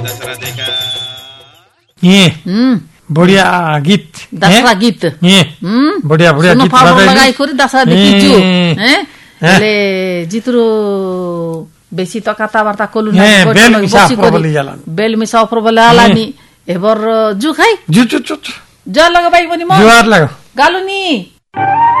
बढ़िया गीत दशहरा गीत बढ़िया बढ़िया गीत लगाई खोरी दशहरा देखिजु ले जितरो बेसी त कथाबार्ता कोलु बेल मिसा प्रबल आलानी एबर जु खाई जु जल लगा भाइ पनि म जुवार लगा गालु नि